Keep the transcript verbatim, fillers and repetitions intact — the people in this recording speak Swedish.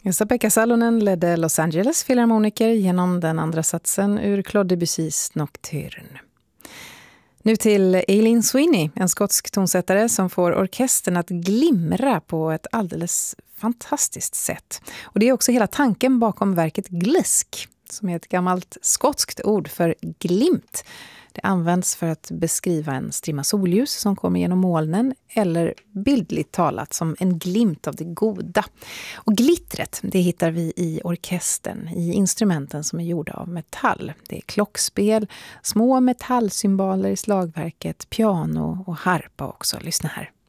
Esa-Pekka Salonen ledde Los Angeles filharmoniker genom den andra satsen ur Claude Debussys Nocturne. Nu till Aileen Sweeney, en skotsk tonsättare som får orkestern att glimra på ett alldeles fantastiskt sätt. Och det är också hela tanken bakom verket glisk, som är ett gammalt skotskt ord för glimt. Det används för att beskriva en strimma solljus som kommer genom molnen eller bildligt talat som en glimt av det goda. Och glittret, det hittar vi i orkestern, i instrumenten som är gjorda av metall. Det är klockspel, små metallsymboler i slagverket, piano och harpa också. Lyssna här.